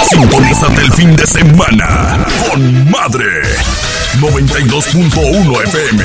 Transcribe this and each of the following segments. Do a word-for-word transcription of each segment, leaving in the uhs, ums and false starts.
Sintonízate el fin de semana con Madre noventa y dos punto uno F M.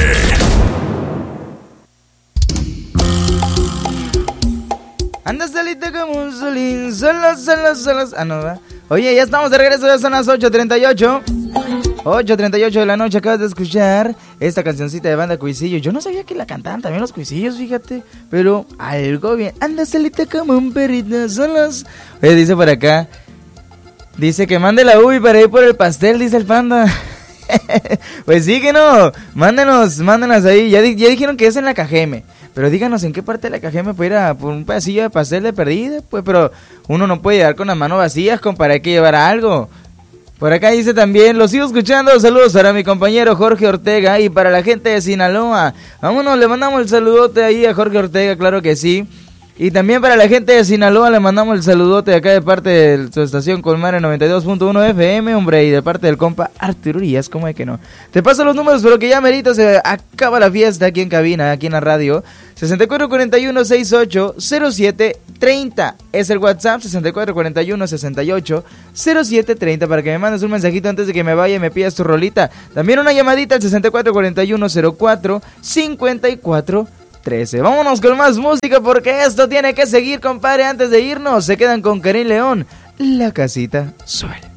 Anda solita como un solín, solos, solos, solos. Ah, no, ¿verdad? Oye, ya estamos de regreso, ya son las ocho treinta y ocho. ocho treinta y ocho de la noche, acabas de escuchar esta cancioncita de banda Cuisillo. Yo no sabía que la cantaban también los Cuisillos, fíjate. Pero algo bien. Anda solita como un perrito, solos. Oye, dice por acá. Dice que mande la ubi para ir por el pastel, dice el panda. Pues sí que no. Mándenos, mándenos ahí. Ya, ya dijeron que es en la Cajeme. Pero díganos en qué parte de la Cajeme puede ir a por un pedacillo de pastel de perdida. Pues, pero uno no puede llegar con las manos vacías, compadre. Hay que llevar algo. Por acá dice también, los sigo escuchando, saludos para mi compañero Jorge Ortega y para la gente de Sinaloa. Vámonos, le mandamos el saludote ahí a Jorge Ortega, claro que sí. Y también para la gente de Sinaloa le mandamos el saludote acá de parte de su estación Colmar noventa y dos punto uno F M, hombre, y de parte del compa Arturo Urias, ¿cómo es que no? Te paso los números, pero que ya merito se acaba la fiesta aquí en cabina, aquí en la radio. sesenta y cuatro cuarenta y uno sesenta y ocho cero siete treinta es el WhatsApp, sesenta y cuatro cuarenta y uno sesenta y ocho cero siete treinta, para que me mandes un mensajito antes de que me vaya y me pidas tu rolita. También una llamadita al sesenta y cuatro cuarenta y uno cero cuatro cincuenta y cuatro trece. Vámonos con más música porque esto tiene que seguir, compadre. Antes de irnos, se quedan con Karim León, La Casita Suelta.